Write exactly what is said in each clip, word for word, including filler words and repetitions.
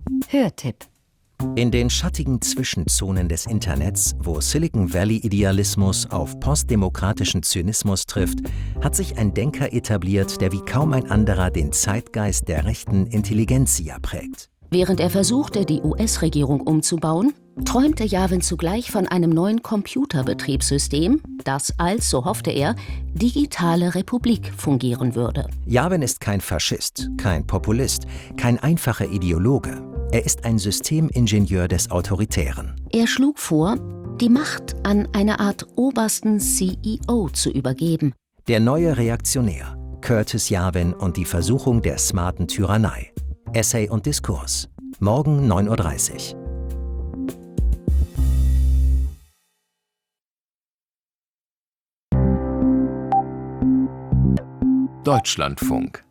Hörtipp. In den schattigen Zwischenzonen des Internets, wo Silicon Valley-Idealismus auf postdemokratischen Zynismus trifft, hat sich ein Denker etabliert, der wie kaum ein anderer den Zeitgeist der rechten Intelligentsia prägt. Während er versuchte, die U S-Regierung umzubauen, träumte Yavin zugleich von einem neuen Computerbetriebssystem, das als, so hoffte er, digitale Republik fungieren würde. Yavin ist kein Faschist, kein Populist, kein einfacher Ideologe. Er ist ein Systemingenieur des Autoritären. Er schlug vor, die Macht an eine Art obersten C E O zu übergeben. Der neue Reaktionär, Curtis Yarvin und die Versuchung der smarten Tyrannei. Essay und Diskurs. Morgen neun Uhr dreißig. Deutschlandfunk.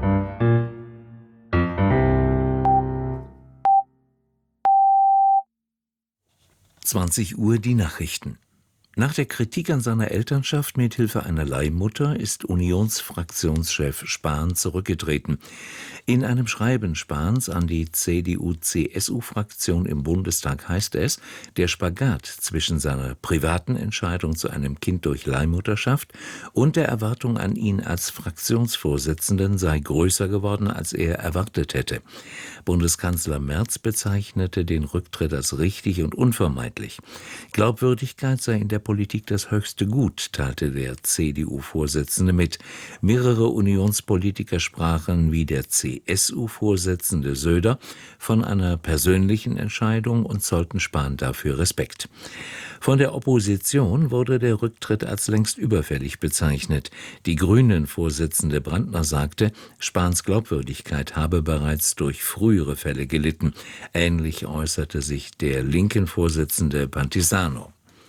zwanzig Uhr die Nachrichten. Nach der Kritik an seiner Elternschaft mit Hilfe einer Leihmutter ist Unionsfraktionschef Spahn zurückgetreten. In einem Schreiben Spahns an die C D U-C S U-Fraktion im Bundestag heißt es, der Spagat zwischen seiner privaten Entscheidung zu einem Kind durch Leihmutterschaft und der Erwartung an ihn als Fraktionsvorsitzenden sei größer geworden, als er erwartet hätte. Bundeskanzler Merz bezeichnete den Rücktritt als richtig und unvermeidlich. Glaubwürdigkeit sei in der Politik das höchste Gut, teilte der C D U-Vorsitzende mit. Mehrere Unionspolitiker sprachen wie der C S U-Vorsitzende Söder von einer persönlichen Entscheidung und zollten Spahn dafür Respekt. Von der Opposition wurde der Rücktritt als längst überfällig bezeichnet. Die Grünen-Vorsitzende Brandner sagte, Spahns Glaubwürdigkeit habe bereits durch frühere Fälle gelitten. Ähnlich äußerte sich der linken Vorsitzende Pantisano.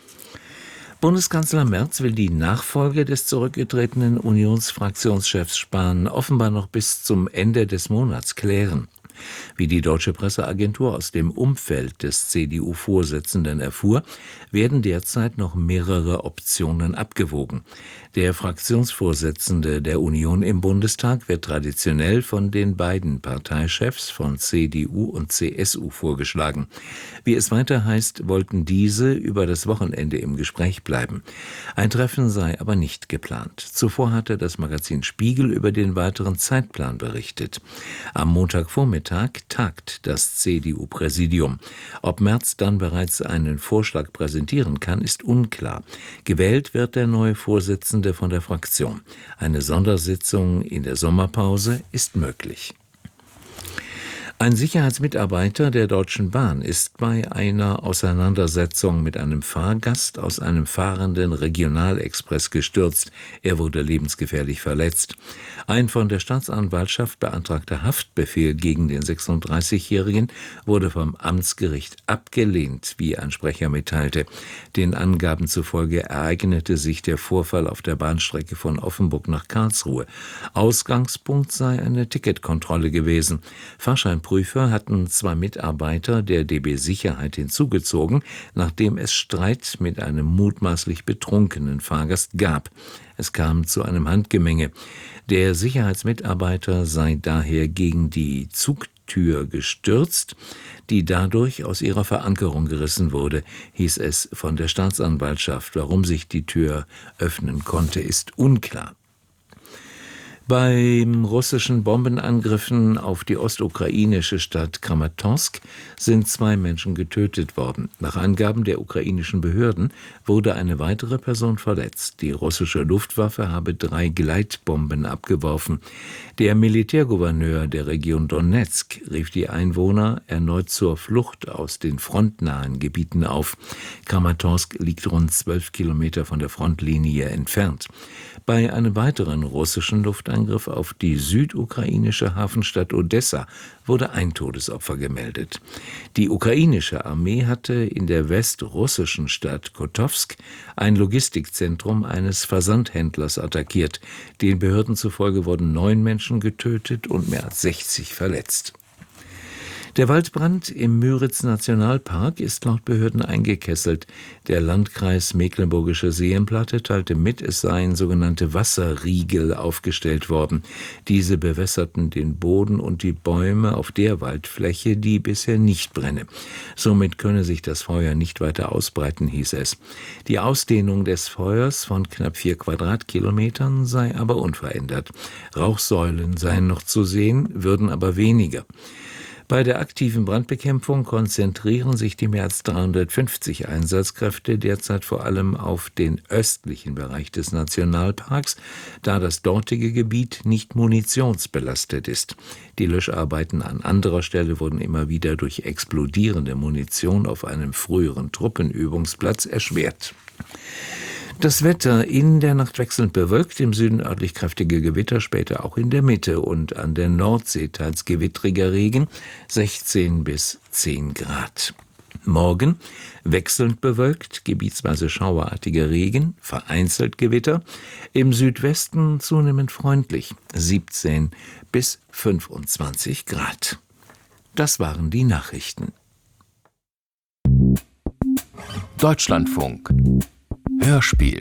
Bundeskanzler Merz will die Nachfolge des zurückgetretenen Unionsfraktionschefs Spahn offenbar noch bis zum Ende des Monats klären. Wie die Deutsche Presseagentur aus dem Umfeld des C D U-Vorsitzenden erfuhr, werden derzeit noch mehrere Optionen abgewogen. Der Fraktionsvorsitzende der Union im Bundestag wird traditionell von den beiden Parteichefs von C D U und C S U vorgeschlagen. Wie es weiter heißt, wollten diese über das Wochenende im Gespräch bleiben. Ein Treffen sei aber nicht geplant. Zuvor hatte das Magazin Spiegel über den weiteren Zeitplan berichtet. Am Montagvormittag tagt das C D U-Präsidium. Ob Merz dann bereits einen Vorschlag präsentieren kann, ist unklar. Gewählt wird der neue Vorsitzende von der Fraktion. Eine Sondersitzung in der Sommerpause ist möglich. Ein Sicherheitsmitarbeiter der Deutschen Bahn ist bei einer Auseinandersetzung mit einem Fahrgast aus einem fahrenden Regionalexpress gestürzt. Er wurde lebensgefährlich verletzt. Ein von der Staatsanwaltschaft beantragter Haftbefehl gegen den sechsunddreißigjährigen wurde vom Amtsgericht abgelehnt, wie ein Sprecher mitteilte. Den Angaben zufolge ereignete sich der Vorfall auf der Bahnstrecke von Offenburg nach Karlsruhe. Ausgangspunkt sei eine Ticketkontrolle gewesen. Fahrscheinprüfer hatten zwei Mitarbeiter der D B Sicherheit hinzugezogen, nachdem es Streit mit einem mutmaßlich betrunkenen Fahrgast gab. Es kam zu einem Handgemenge. Der Sicherheitsmitarbeiter sei daher gegen die Zugtür gestürzt, die dadurch aus ihrer Verankerung gerissen wurde, hieß es von der Staatsanwaltschaft. Warum sich die Tür öffnen konnte, ist unklar. Beim russischen Bombenangriffen auf die ostukrainische Stadt Kramatorsk sind zwei Menschen getötet worden. Nach Angaben der ukrainischen Behörden wurde eine weitere Person verletzt. Die russische Luftwaffe habe drei Gleitbomben abgeworfen. Der Militärgouverneur der Region Donezk rief die Einwohner erneut zur Flucht aus den frontnahen Gebieten auf. Kramatorsk liegt rund zwölf Kilometer von der Frontlinie entfernt. Bei einem weiteren russischen Luftangriff auf die südukrainische Hafenstadt Odessa wurde ein Todesopfer gemeldet. Die ukrainische Armee hatte in der westrussischen Stadt Kotowsk ein Logistikzentrum eines Versandhändlers attackiert. Den Behörden zufolge wurden neun Menschen getötet und mehr als sechzig verletzt. Der Waldbrand im Müritz-Nationalpark ist laut Behörden eingekesselt. Der Landkreis Mecklenburgische Seenplatte teilte mit, es seien sogenannte Wasserriegel aufgestellt worden. Diese bewässerten den Boden und die Bäume auf der Waldfläche, die bisher nicht brenne. Somit könne sich das Feuer nicht weiter ausbreiten, hieß es. Die Ausdehnung des Feuers von knapp vier Quadratkilometern sei aber unverändert. Rauchsäulen seien noch zu sehen, würden aber weniger. Bei der aktiven Brandbekämpfung konzentrieren sich die mehr als dreihundertfünfzig Einsatzkräfte derzeit vor allem auf den östlichen Bereich des Nationalparks, da das dortige Gebiet nicht munitionsbelastet ist. Die Löscharbeiten an anderer Stelle wurden immer wieder durch explodierende Munition auf einem früheren Truppenübungsplatz erschwert. Das Wetter in der Nacht wechselnd bewölkt, im Süden örtlich kräftige Gewitter, später auch in der Mitte und an der Nordsee teils gewittriger Regen, sechzehn bis zehn Grad. Morgen wechselnd bewölkt, gebietsweise schauerartiger Regen, vereinzelt Gewitter, im Südwesten zunehmend freundlich, siebzehn bis fünfundzwanzig Grad. Das waren die Nachrichten. Deutschlandfunk Hörspiel.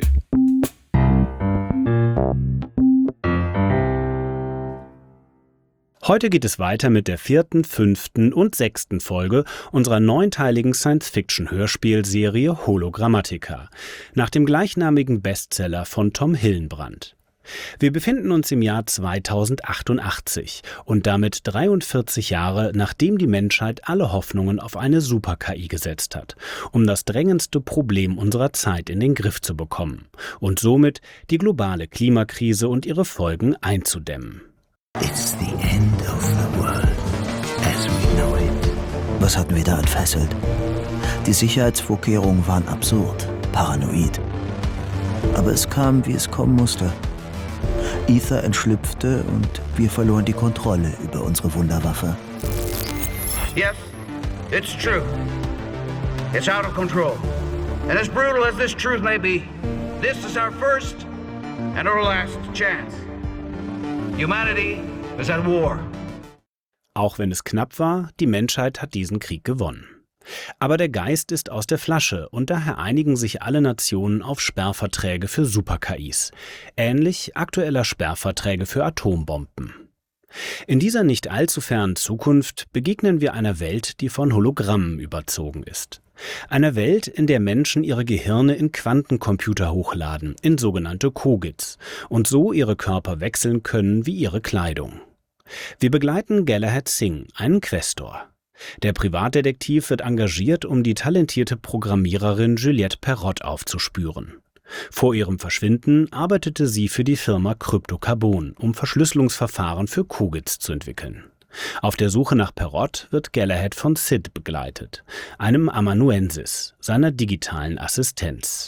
Heute geht es weiter mit der vierten, fünften und sechsten Folge unserer neunteiligen Science-Fiction-Hörspielserie Hologrammatica, nach dem gleichnamigen Bestseller von Tom Hillenbrand. Wir befinden uns im Jahr zweitausendachtundachtzig und damit dreiundvierzig Jahre, nachdem die Menschheit alle Hoffnungen auf eine Super-K I gesetzt hat, um das drängendste Problem unserer Zeit in den Griff zu bekommen und somit die globale Klimakrise und ihre Folgen einzudämmen. It's the end of the world as we know it. Was hatten wir da entfesselt? Die Sicherheitsvorkehrungen waren absurd, paranoid. Aber es kam, wie es kommen musste. Ether entschlüpfte und wir verloren die Kontrolle über unsere Wunderwaffe. Yes, it's true. It's out of control. And as brutal as this truth may be, this is our first and our last chance. Humanity is at war. Auch wenn es knapp war, die Menschheit hat diesen Krieg gewonnen. Aber der Geist ist aus der Flasche und daher einigen sich alle Nationen auf Sperrverträge für Super-K Is, ähnlich aktueller Sperrverträge für Atombomben. In dieser nicht allzu fernen Zukunft begegnen wir einer Welt, die von Hologrammen überzogen ist. Einer Welt, in der Menschen ihre Gehirne in Quantencomputer hochladen, in sogenannte Kogits, und so ihre Körper wechseln können wie ihre Kleidung. Wir begleiten Galahad Singh, einen Questor. Der Privatdetektiv wird engagiert, um die talentierte Programmiererin Juliette Perrott aufzuspüren. Vor ihrem Verschwinden arbeitete sie für die Firma Cryptocarbon, um Verschlüsselungsverfahren für Kogits zu entwickeln. Auf der Suche nach Perrott wird Galahad von Sid begleitet, einem Amanuensis, seiner digitalen Assistenz.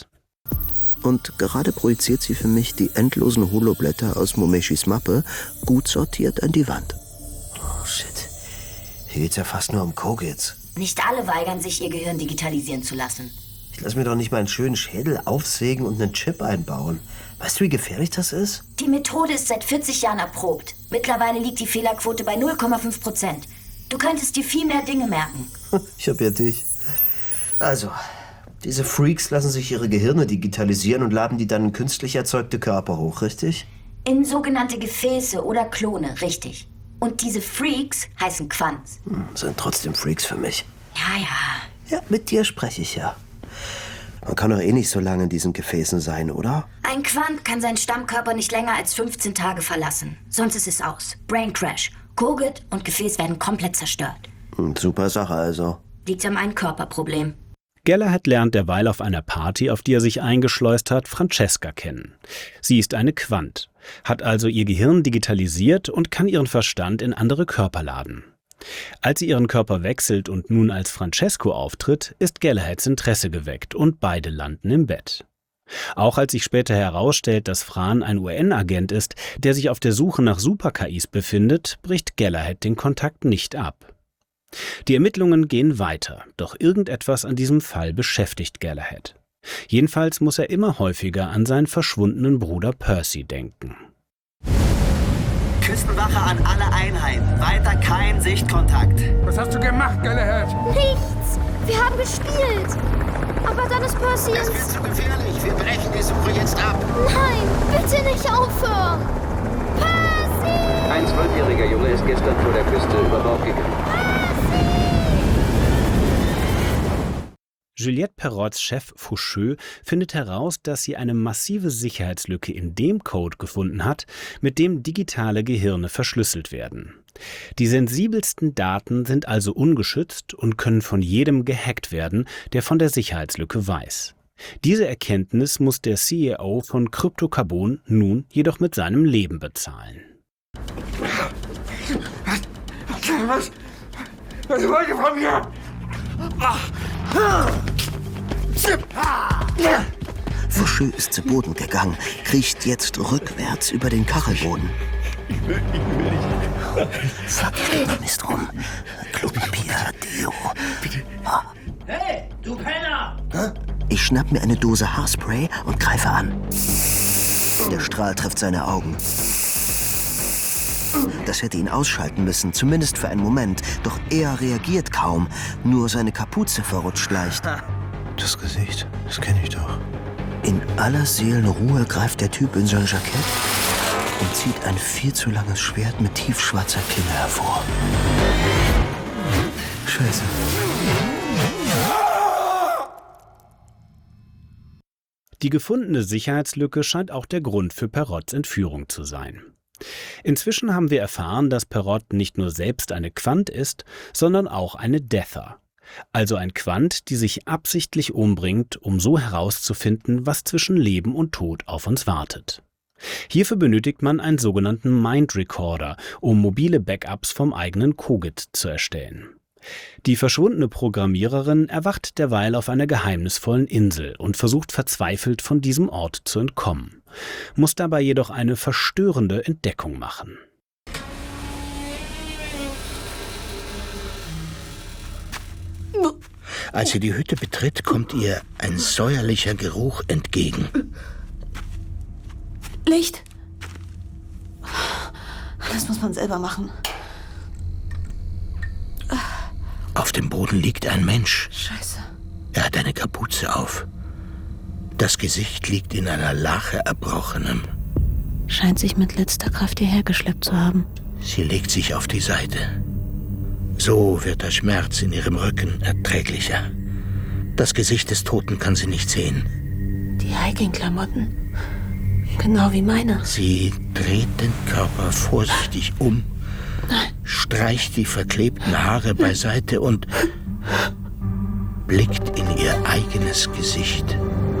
Und gerade projiziert sie für mich die endlosen Holoblätter aus Momeshis Mappe gut sortiert an die Wand. Oh shit. Hier geht's ja fast nur um Kogits. Nicht alle weigern sich, ihr Gehirn digitalisieren zu lassen. Ich lass mir doch nicht mal einen schönen Schädel aufsägen und einen Chip einbauen. Weißt du, wie gefährlich das ist? Die Methode ist seit vierzig Jahren erprobt. Mittlerweile liegt die Fehlerquote bei null Komma fünf Prozent. Du könntest dir viel mehr Dinge merken. Ich hab ja dich. Also, diese Freaks lassen sich ihre Gehirne digitalisieren und laden die dann in künstlich erzeugte Körper hoch, richtig? In sogenannte Gefäße oder Klone, richtig. Und diese Freaks heißen Quants. Hm, sind trotzdem Freaks für mich. Ja, ja. Ja, mit dir spreche ich ja. Man kann doch eh nicht so lange in diesen Gefäßen sein, oder? Ein Quant kann seinen Stammkörper nicht länger als fünfzehn Tage verlassen. Sonst ist es aus. Brain Crash. Kogit und Gefäß werden komplett zerstört. Hm, super Sache also. Liegt an einem Körperproblem. Galahad lernt derweil auf einer Party, auf die er sich eingeschleust hat, Francesca kennen. Sie ist eine Quant, hat also ihr Gehirn digitalisiert und kann ihren Verstand in andere Körper laden. Als sie ihren Körper wechselt und nun als Francesco auftritt, ist Galahads Interesse geweckt und beide landen im Bett. Auch als sich später herausstellt, dass Fran ein U N-Agent ist, der sich auf der Suche nach Super-K Is befindet, bricht Galahad den Kontakt nicht ab. Die Ermittlungen gehen weiter, doch irgendetwas an diesem Fall beschäftigt Galahad. Jedenfalls muss er immer häufiger an seinen verschwundenen Bruder Percy denken. Küstenwache an alle Einheiten. Weiter kein Sichtkontakt. Was hast du gemacht? gemacht, Galahad? Nichts. Wir haben gespielt. Aber dann ist Percy ins... Das wird zu gefährlich. Wir brechen die Suche jetzt ab. Nein, bitte nicht aufhören. Percy! Ein zwölfjähriger Junge ist gestern vor der Küste über Bord gegangen. Juliette Perrots Chef Faucheux findet heraus, dass sie eine massive Sicherheitslücke in dem Code gefunden hat, mit dem digitale Gehirne verschlüsselt werden. Die sensibelsten Daten sind also ungeschützt und können von jedem gehackt werden, der von der Sicherheitslücke weiß. Diese Erkenntnis muss der C E O von Crypto-Carbon nun jedoch mit seinem Leben bezahlen. Was? Was wollt ihr von mir? Faucheux ist zu Boden gegangen, kriecht jetzt rückwärts über den Kachelboden. Ich will, ich will nicht. Vergräben ist rum. Klopapier, Deo. Bitte. Hey, du Penner! Ich schnapp mir eine Dose Haarspray und greife an. Der Strahl trifft seine Augen. Das hätte ihn ausschalten müssen, zumindest für einen Moment. Doch er reagiert kaum. Nur seine Kapuze verrutscht leicht. Das Gesicht, das kenne ich doch. In aller Seelenruhe greift der Typ in sein Jackett und zieht ein viel zu langes Schwert mit tiefschwarzer Klinge hervor. Scheiße. Die gefundene Sicherheitslücke scheint auch der Grund für Perrots Entführung zu sein. Inzwischen haben wir erfahren, dass Perrott nicht nur selbst eine Quant ist, sondern auch eine Dether. Also ein Quant, die sich absichtlich umbringt, um so herauszufinden, was zwischen Leben und Tod auf uns wartet. Hierfür benötigt man einen sogenannten Mind Recorder, um mobile Backups vom eigenen Kogit zu erstellen. Die verschwundene Programmiererin erwacht derweil auf einer geheimnisvollen Insel und versucht verzweifelt von diesem Ort zu entkommen, muss dabei jedoch eine verstörende Entdeckung machen. Als sie die Hütte betritt, kommt ihr ein säuerlicher Geruch entgegen. Licht. Das muss man selber machen. Auf dem Boden liegt ein Mensch. Scheiße. Er hat eine Kapuze auf. Das Gesicht liegt in einer Lache Erbrochenem. Scheint sich mit letzter Kraft hierher geschleppt zu haben. Sie legt sich auf die Seite. So wird der Schmerz in ihrem Rücken erträglicher. Das Gesicht des Toten kann sie nicht sehen. Die Hiking-Klamotten. Genau wie meine. Sie dreht den Körper vorsichtig um, streicht die verklebten Haare beiseite und blickt in ihr eigenes Gesicht.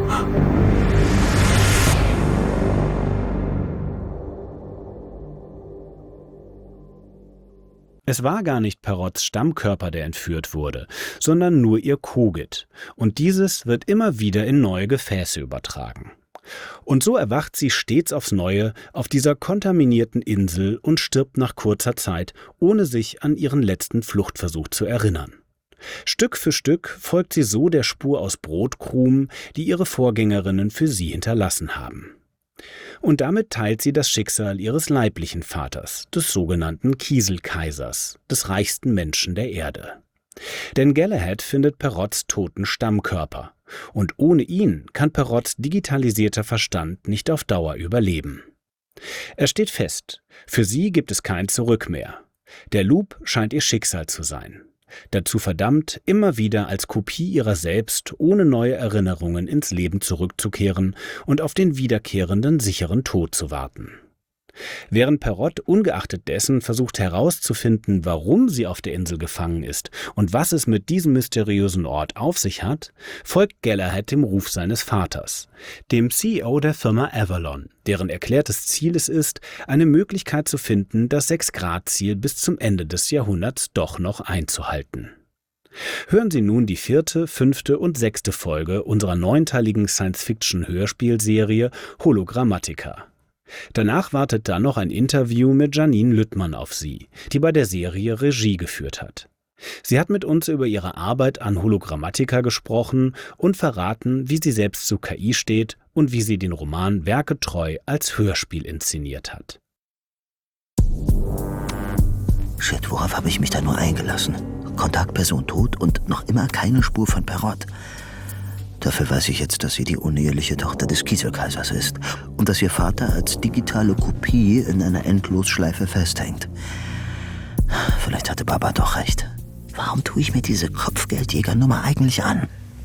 Es war gar nicht Perrots Stammkörper, der entführt wurde, sondern nur ihr Kogit. Und dieses wird immer wieder in neue Gefäße übertragen. Und so erwacht sie stets aufs Neue auf dieser kontaminierten Insel und stirbt nach kurzer Zeit, ohne sich an ihren letzten Fluchtversuch zu erinnern. Stück für Stück folgt sie so der Spur aus Brotkrumen, die ihre Vorgängerinnen für sie hinterlassen haben. Und damit teilt sie das Schicksal ihres leiblichen Vaters, des sogenannten Kieselkaisers, des reichsten Menschen der Erde. Denn Galahad findet Perrots toten Stammkörper. Und ohne ihn kann Perrots digitalisierter Verstand nicht auf Dauer überleben. Er steht fest, für sie gibt es kein Zurück mehr. Der Loop scheint ihr Schicksal zu sein. Dazu verdammt, immer wieder als Kopie ihrer selbst ohne neue Erinnerungen ins Leben zurückzukehren und auf den wiederkehrenden sicheren Tod zu warten. Während Perrott ungeachtet dessen versucht herauszufinden, warum sie auf der Insel gefangen ist und was es mit diesem mysteriösen Ort auf sich hat, folgt Galahad dem Ruf seines Vaters, dem C E O der Firma Avalon, deren erklärtes Ziel es ist, eine Möglichkeit zu finden, das sechs-Grad-Ziel bis zum Ende des Jahrhunderts doch noch einzuhalten. Hören Sie nun die vierte, fünfte und sechste Folge unserer neunteiligen Science-Fiction-Hörspielserie Hologrammatica. Danach wartet dann noch ein Interview mit Janine Lüttmann auf Sie, die bei der Serie Regie geführt hat. Sie hat mit uns über ihre Arbeit an Hologrammatica gesprochen und verraten, wie sie selbst zu K I steht und wie sie den Roman werketreu als Hörspiel inszeniert hat. Shit, worauf habe ich mich da nur eingelassen? Kontaktperson tot und noch immer keine Spur von Perrott. Dafür weiß ich jetzt, dass sie die uneheliche Tochter des Kieselkaisers ist und dass ihr Vater als digitale Kopie in einer Endlosschleife festhängt. Vielleicht hatte Baba doch recht. Warum tue ich mir diese Kopfgeldjägernummer eigentlich an?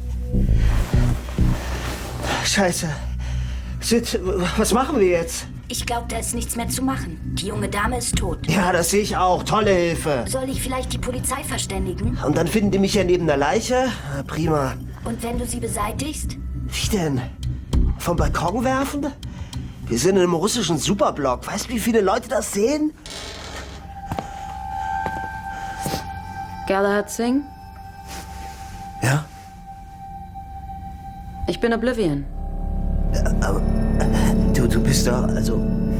Scheiße. Sid, was machen wir jetzt? Ich glaube, da ist nichts mehr zu machen. Die junge Dame ist tot. Ja, das sehe ich auch. Tolle Hilfe. Soll ich vielleicht die Polizei verständigen? Und dann finden die mich ja neben der Leiche? Na, prima. Und wenn du sie beseitigst? Wie denn? Vom Balkon werfen? Wir sind in einem russischen Superblock. Weißt du, wie viele Leute das sehen? Galahad Singh? Ja? Ich bin Oblivion. Aber du, du bist doch, also...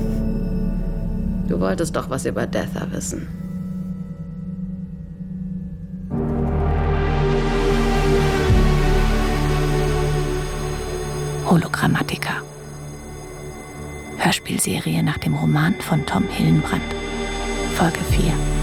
Du wolltest doch was über Detha wissen. Hologrammatica. Hörspielserie nach dem Roman von Tom Hillenbrand. Folge vier.